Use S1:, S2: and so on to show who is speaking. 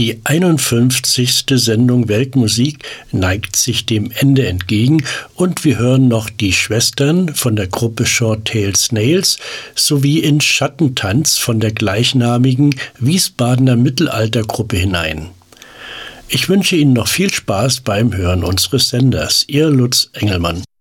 S1: Die 51. Sendung Weltmusik neigt sich dem Ende entgegen und wir hören noch die Schwestern von der Gruppe Short Tail Snails sowie in Schattentanz von der gleichnamigen Wiesbadener Mittelaltergruppe hinein. Ich wünsche Ihnen noch viel Spaß beim Hören unseres Senders. Ihr Lutz Engelmann.